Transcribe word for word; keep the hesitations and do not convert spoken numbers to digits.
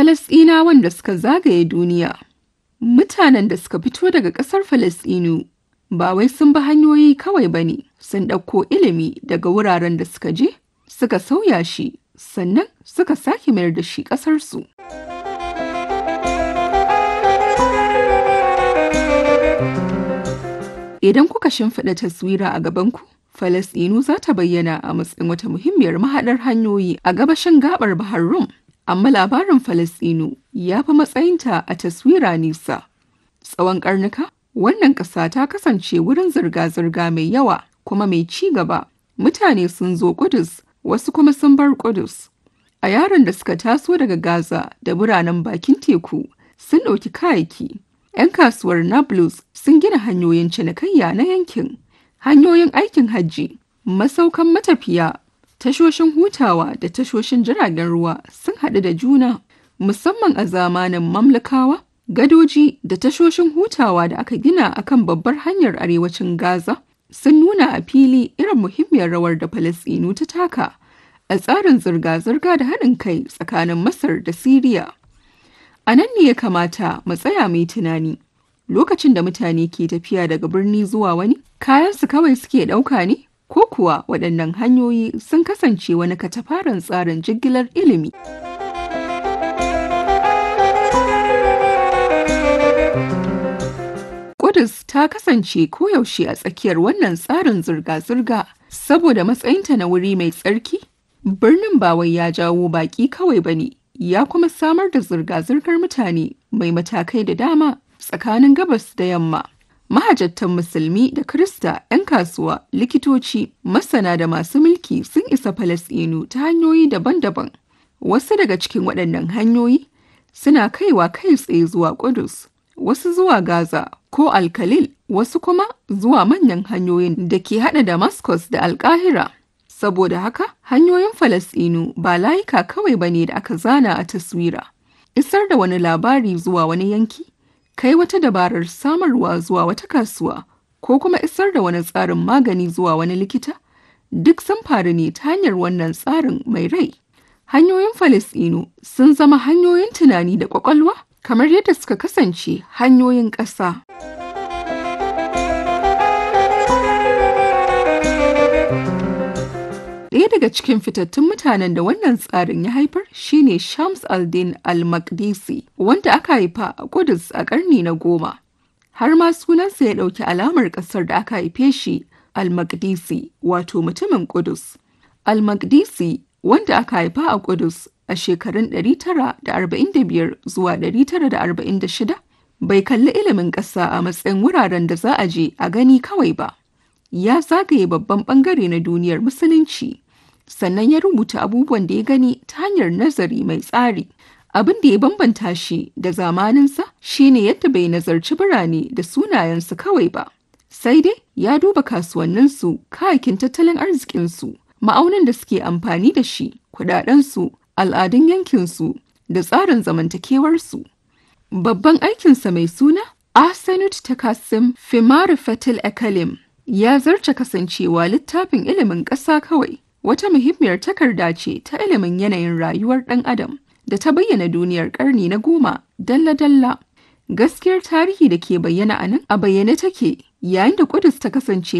Falasɗinawan da suka zagaye duniya. Mutanen da suka fito daga ƙasar Falasɗinu ba wai sun bi hanyoyi kawai ba ne, sun ɗauko ilimi daga wuraren da suka je, suka sauya shi, sannan suka sake mayar da shi ƙasarsu. Idan kuka shimfiɗa taswira a gabanku, Falasɗinu za ta bayyana a matsayin wata muhimmiyar mahaɗar hanyoyi a gabashin gaɓar Bahar Rum. Amma labarin Falasɗinu ya fi matsayinta a taswira nisa. Tsawon ƙarnuka, wannan ƙasa ta kasance wurin zirga-zirga mai yawa kuma mai ci gaba. Mutane sun zo Ƙudus, wasu kuma sun bar Ƙudus. A yaran da suka taso daga Gaza da biranen bakin teku sun ɗauki kayayyaki. 'Yan kasuwar Nablus sun gina hanyoyin cinikayya na yankin, hanyoyin aikin hajji, masaukan matafiya, tashoshin hutawa da tashoshin jiragen ruwa sun haɗu da juna, musamman a zamanin Mamlukawa. Gadoji da tashoshin hutawa da aka gina akan babbar hanyar arewacin Gaza sun nuna a fili irin muhimmiyar rawar da Falasɗinu ta taka a tsarin zirga-zirga da haɗin kai tsakanin Masar da Siriya. A nan ne ya kamata mu tsaya mai tunani. Lokacin da mutane ke tafiya daga birni zuwa wani, kayansu kawai suke ɗauka ne? Ko kuwa waɗannan hanyoyi sun kasance wani katafaren tsarin jigilar ilimi? Ƙudus ta kasance koyaushe a tsakiyar wannan tsarin zirga-zirga saboda matsayinta na wuri mai tsarki. Birnin ba wai ya jawo baƙi kawai ba ne, ya kuma samar da zirga-zirgar mutane mai matakai da dama tsakanin gabas da yamma. Mahajjatan Musulmi da Kirista, 'yan kasuwa, likitoci, masana da masu mulki sun isa Falasɗinu ta hanyoyi daban-daban. Wasu daga cikin waɗannan hanyoyi suna kaiwa kai tsaye zuwa Ƙudus, wasu zuwa Gaza ko Al-Khalil, wasu kuma zuwa manyan hanyoyin da ke haɗa Damascus da Alƙahira. Saboda haka, hanyoyin Falasɗinu ba layuka kawai ba ne da aka zana a taswira. Isar da wani labari zuwa wani yanki, kai wata dabarar samarwa zuwa wata kasuwa, ko kuma isar da wani tsarin magani zuwa wani likita, duk sun faru ne ta hanyar wannan tsarin mai rai. Hanyoyin Falasɗinu sun zama hanyoyin tunani da ƙwaƙwalwa, kamar yadda suka kasance hanyoyin ƙasa. Ɗaya daga cikin fitattun mutanen da wannan tsarin ya haifar shine Shams al-Din al-Maqdisi, wanda aka haifa a Ƙudus a ƙarni na goma. Har ma sunansa ya ɗauki alamar ƙasar da aka haife shi, al-Maqdisi, wato mutumin Ƙudus. Al-Maqdisi, wanda aka haifa a Ƙudus a shekarun ɗari tara da arba'in da biyar zuwa ɗari tara da arba'in da shida, bai kalli ilimin ƙasa a matsayin wuraren da za a je a gani kawai ba. Ya zagaye babban ɓangare na duniyar Musulunci. Sannan ya rubuta abubuwan da ya gani ta hanyar nazari mai tsari. Abin da ya bambanta shi da zamaninsa shine yadda bai nazarci birane da sunayensu kawai ba, sai dai ya duba kasuwanninsu, kayakin tattalin arzikinsu, ma'aunin da suke amfani da shi, kuɗaɗensu, al'adun yankinsu da tsarin zamantakewarsu. Babban aikinsa mai suna Ahsanut Takasim fi Ma'rifatil Ekalim ya zarce kasancewa littafin ilimin ƙasa kawai. Wata muhimmiyar takarda ce ta ilimin yanayin rayuwar ɗan adam da ta bayyana duniyar ƙarni na goma dalla-dalla. Gaskiyar tarihi da ke bayyana a nan a bayyane take, yayin da Ƙudus ta kasance